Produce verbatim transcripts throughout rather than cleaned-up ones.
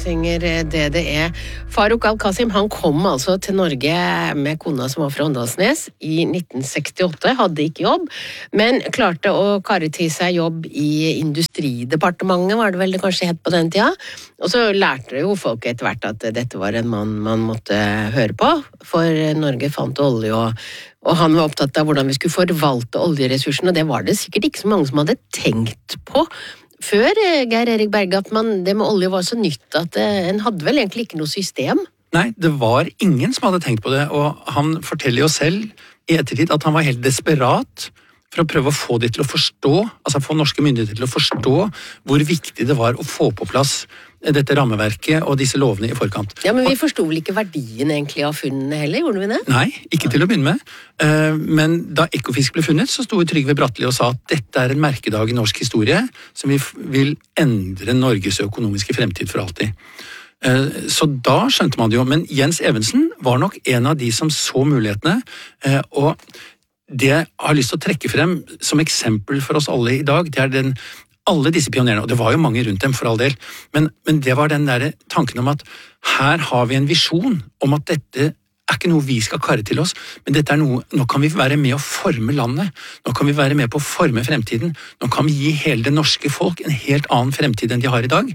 Kongsvinger D D E. Farouk Al-Qasim, han kom altså til Norge med kona som var fra Åndalsnes i nitten sekstiåtte, hadde ikke jobb, men klarte å kare til seg jobb i Industridepartementet, var det vel det kanskje het på den tida. Og så lærte jo folk etter hvert at dette var en mann man måtte høre på, for Norge fant olje, og, og han var opptatt av hvordan vi skulle forvalte oljeressursene, og det var det sikkert ikke så mange som hadde tenkt på før, Geir Erik Berge, at man, det med olje var så nytt at eh, en hadde vel egentlig ikke noe system. Nei, det var ingen som hadde tenkt på det, og han forteller jo selv i ettertid at han var helt desperat for å prøve å få det til å forstå, altså få norske myndigheter til å forstå hvor viktig det var å få på plass dette rammeverket og disse lovene i forkant. Ja, men vi forstod vel ikke verdien egentlig av funnene heller, gjorde vi det? Nei, ikke til å begynne med. Men da Ekofisk ble funnet, så sto Trygve Bratteli og sa at dette er en merkedag i norsk historie som vil endre Norges økonomiske fremtid for alltid. Så da skjønte man det jo, men Jens Evensen var nok en av de som så mulighetene, og det jeg har lyst til å trekke frem som eksempel for oss alle i dag, det er den, alle disse pionerene, og det var jo mange rundt dem for all del, men, men det var den der tanken om at her har vi en visjon om at dette er ikke noe vi skal karre til oss, men dette er noe, nå kan vi være med å forme landet, nå kan vi være med på å forme fremtiden, nå kan vi gi hele det norske folk en helt annen fremtid enn de har i dag.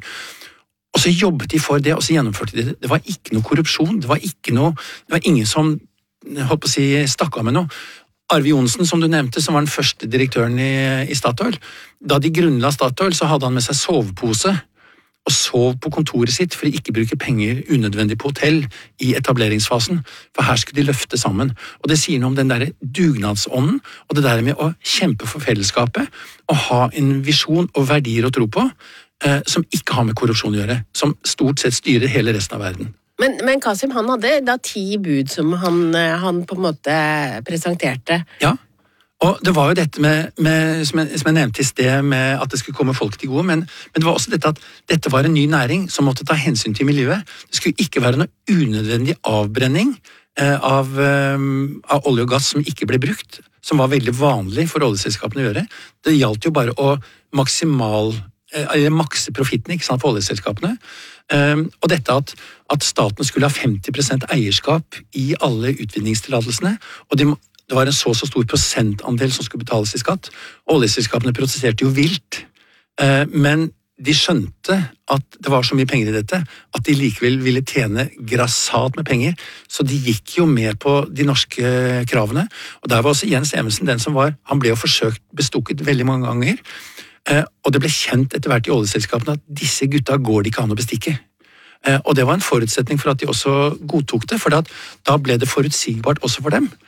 Og så jobbet de for det, og så gjennomførte de det. Det var ikke noe korrupsjon, det var ikke noe, det var ingen som, holdt på å si, stakk av med noe. Arve Johnsen, som du nevnte, som var den første direktøren i, i Statoil, da de grunnla Statoil, så hadde han med seg sovepose og sov på kontoret sitt for å ikke bruke penger unødvendig på hotell i etableringsfasen, for her skulle de løfte sammen. Og det sier noe om den der dugnadsånden, og det der med å kjempe for fellesskapet, og ha en visjon og verdier å tro på, eh, som ikke har med korrupsjon å gjøre, som stort sett styrer hele resten av verden. Men, men Qasim, han hadde da ti bud som han, han på en måte presenterte. Ja, og det var jo dette med, med som, jeg, som jeg nevnte i sted, med at det skulle komme folk til gode, men, men det var også dette at dette var en ny næring som måtte ta hensyn til miljøet. Det skulle ikke være noe unødvendig avbrenning eh, av, eh, av olje og gass som ikke ble brukt, som var veldig vanlig for oljeselskapene å gjøre. Det gjaldt jo bare å maksimal, eller makse profitten, ikke sant, for oljeselskapene. Um, og dette at, at staten skulle ha femti prosent eierskap i alle utvinningstillatelsene, og de, det var en så så stor prosentandel som skulle betales i skatt. Oljeselskapene protesterte jo vilt, uh, men de skjønte at det var så mye penger i dette, at de likevel ville tjene grassat med penger, så de gikk jo med på de norske kravene. Og der var også Jens Evensen den som var, han ble jo forsøkt bestukket veldig mange ganger, Uh, og det ble kjent etter hvert i oljeselskapene at disse gutta går det ikke an å bestikke. Uh, og det var en forutsetning for at de også godtok det, for da ble det forutsigbart også for dem.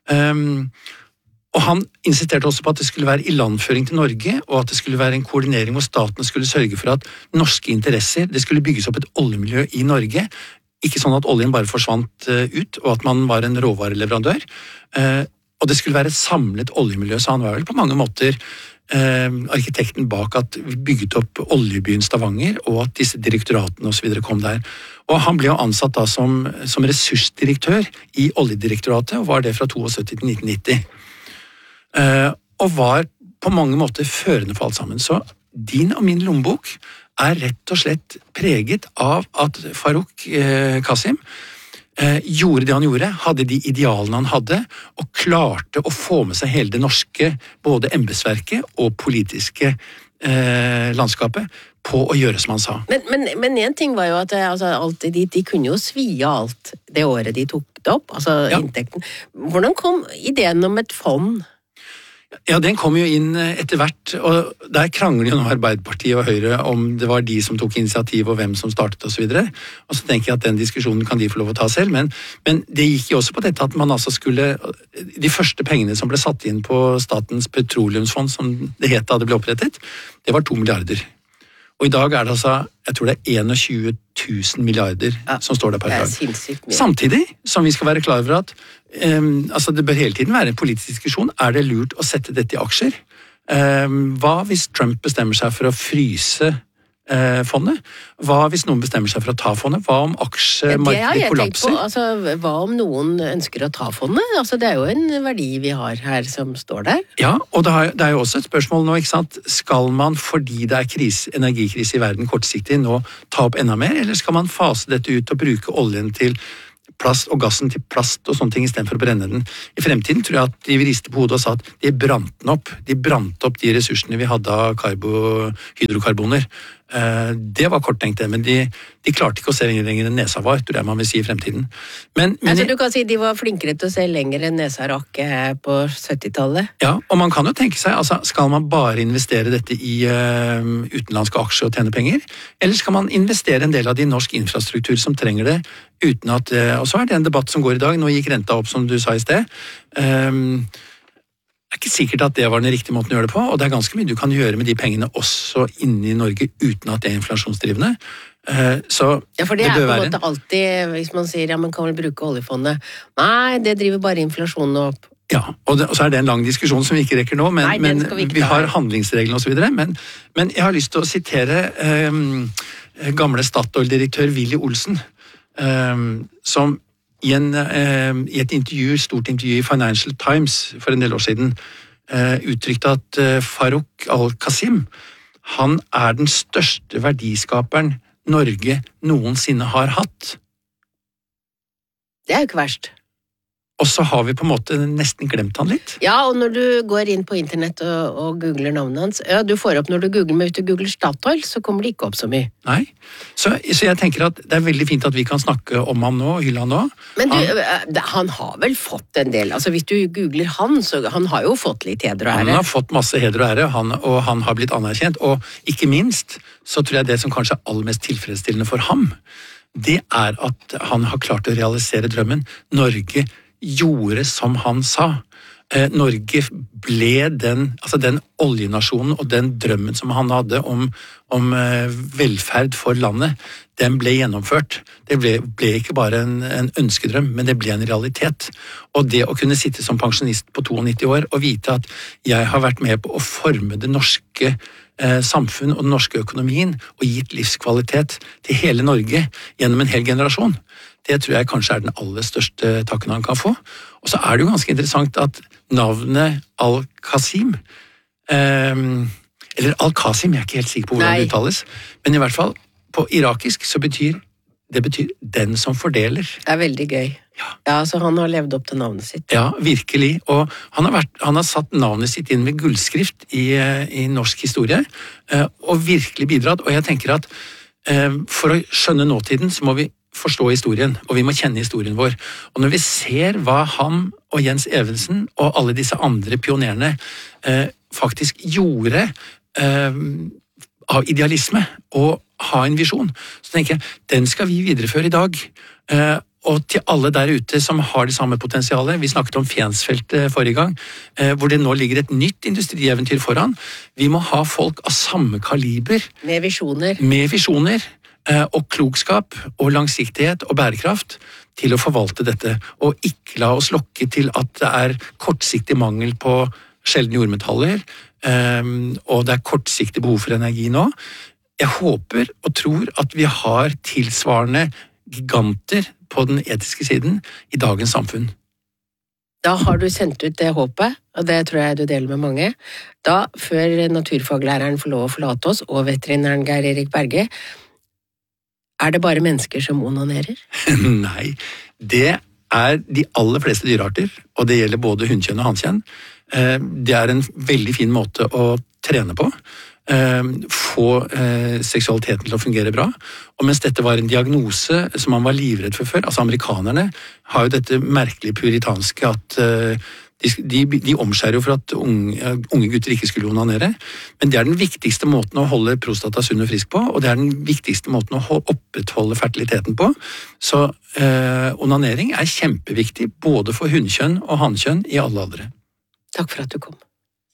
Um, og han insisterte også på at det skulle være ilandføring til Norge, og at det skulle være en koordinering hvor statene skulle sørge for at norske interesser, det skulle bygges opp et oljemiljø i Norge, ikke sånn at oljen bare forsvant uh, ut, og at man var en råvareleverandør. Uh, og det skulle være et samlet oljemiljø, så han var vel på mange måter Eh, arkitekten bak at vi bygget opp oljebyen Stavanger, og at disse direktoratene og så videre kom der. Og han ble jo ansatt da som, som ressursdirektør i Oljedirektoratet, og var det fra syttito til nitten nitti. Eh, og var på mange måter førende for alt sammen. Så din og min lommebok er rett og slett preget av at Farouk eh, Qasim Eh, gjorde det han gjorde, hadde de idealene han hadde, og klarte å få med seg hele det norske, både embetsverket og politiske eh, landskapet, på å gjøre som han sa. Men, men, men en ting var jo at altså, alt, de, de kunne jo svi av alt det året de tok det opp, altså ja. Inntekten. Hvordan kom ideen om et fond? Ja, den kom jo inn etter hvert, og der krangler jo nå Arbeiderpartiet og Høyre om det var de som tok initiativ og hvem som startet og så videre. Og så tenker jeg at den diskusjonen kan de få lov å ta selv, men, men det gikk jo også på dette at man altså skulle, de første pengene som ble satt inn på Statens petroleumsfond, som det het da det ble opprettet, det var to milliarder. Og i dag er det altså, jeg tror det er tjueen tusen milliarder ja, som står der per dag. Samtidig som vi skal være klar over at um, altså det bør hele tiden være en politisk diskusjon. Er det lurt å sette dette i aksjer? Um, hva hvis Trump bestemmer seg for å fryse fondet. Hva hvis noen bestemmer seg for å ta fondet? Hva om aksjemarkedet kollapser? På, altså, hva om noen ønsker å ta fondet? Altså, det er jo en verdi vi har her som står der. Ja, og det er jo også et spørsmål nå, ikke sant? Skal man, fordi det er krise, energikrise i verden kortsiktig, nå ta opp enda mer, eller skal man fase dette ut og bruke oljen til plast og gassen til plast og sånne ting i stedet for å brenne den? I fremtiden tror jeg at de riste på hodet og sa at de brant den opp. De brant opp de ressursene vi hadde av karbo, hydrokarboner. Det var korttenkt det, men de, de klarte ikke å se lenger enn nesa var, tror jeg man vil si i fremtiden. Men, men, altså du kan si de var flinkere til å se lenger enn nesa rakk på syttitallet? Ja, og man kan jo tenke seg, altså, skal man bare investere dette i uh, utenlandske aksjer og tjene penger, eller skal man investere en del av det i norsk infrastruktur som trenger det, uten at, uh, og så er det en debatt som går i dag, nå gikk renta opp som du sa i sted, um, det er ikke sikkert at det var den riktige måten å gjøre det på, og det er ganske mye du kan gjøre med de pengene også inne i Norge uten at det er inflasjonsdrivende. Så ja, for det, det er på en måte alltid, hvis man sier ja, man kan vel bruke oljefondet. Nei, det driver bare inflasjonen opp. Ja, og, det, og så er det en lang diskusjon som vi ikke rekker nå, men, Nei, men vi, vi har handlingsreglene og så videre, men, men jeg har lyst til å sitere um, gamle Statoil-direktør Willy Olsen, um, som I, en, uh, i et intervju, stort intervju i Financial Times for en del år siden uh, uttrykte at uh, Farouk Al-Qasim, han er den største verdiskaperen Norge noensinne har hatt. Det er jo ikke verst. Og så har vi på en måte nesten glemt han litt. Ja, og når du går inn på internett og, og googler navnet hans, ja, du får opp når du googler, men hvis du googler Statoil, så kommer det ikke opp så mye. Nei, så, så jeg tenker at det er veldig fint at vi kan snakke om ham nå, og hylle han nå. Men du, han, han har vel fått en del, altså hvis du googler han, så han har jo fått litt heder og ære. Han har fått masse heder og ære, han, og han har blitt anerkjent, og ikke minst, så tror jeg det som kanskje er aller mest tilfredsstillende for ham, det er at han har klart å realisere drømmen. Norge gjorde som han sa. Eh, Norge ble den, altså den oljenasjonen og den drømmen som han hadde om, om eh, velferd for landet, den ble gjennomført. Det ble, ble ikke bare en, en ønskedrøm, men det ble en realitet. Og det å kunne sitte som pensjonist på nittito år og vite at jeg har vært med på å forme det norske eh, samfunn og den norske økonomien og gitt livskvalitet til hele Norge gjennom en hel generasjon, det tror jeg kanskje er den aller største takken han kan få. Og så er det jo ganske interessant at navnet Al-Qasim, eh, eller Al-Qasim, jeg er ikke helt sikker på hvordan Nei. det uttales, men i hvert fall på irakisk så betyr det betyr den som fordeler. Det er veldig gøy. Ja. Ja, så han har levd opp til navnet sitt. Ja, virkelig. Og han har, vært, han har satt navnet sitt inn med gullskrift i, i norsk historie, eh, og virkelig bidratt. Og jeg tenker at eh, for å skjønne nåtiden så må vi forstå historien, og vi må kjenne historien vår. Og når vi ser hva han og Jens Evensen og alle disse andre pionerene eh, faktisk gjorde eh, av idealisme og ha en visjon, så tenker jeg, den skal vi videreføre i dag. Eh, og til alle der ute som har det samme potensialet, vi snakket om Fensfeltet forrige gang, eh, hvor det nå ligger et nytt industrieventyr foran, vi må ha folk av samme kaliber. Med visjoner. Med visjoner. Og klokskap og langsiktighet og bærekraft til å forvalte dette, og ikke la oss lokke til at det er kortsiktig mangel på sjeldne jordmetaller, og det er kortsiktig behov for energi nå. Jeg håper og tror at vi har tilsvarende giganter på den etiske siden i dagens samfunn. Da har du sendt ut det håpet, og det tror jeg du deler med mange. Da, før naturfaglæreren får lov å forlate oss, og veterinæren Geir Erik Berge, er det bare mennesker som onanerer? Nei, det er de aller fleste dyrearter, og det gjelder både hunnkjønn og hannkjønn. Det er en veldig fin måte å trene på, få seksualiteten til å fungere bra. Og mens dette var en diagnose som man var livredd for før, altså amerikanerne har jo dette merkelige puritanske at De, de, de omskjærer jo for at unge, unge gutter ikke skulle onanere, men det er den viktigste måten å holde prostata sunn og frisk på, og det er den viktigste måten å opprettholde fertiliteten på. Så eh, onanering er kjempeviktig både for hunnkjønn og hannkjønn i alle aldre. Takk for at du kom.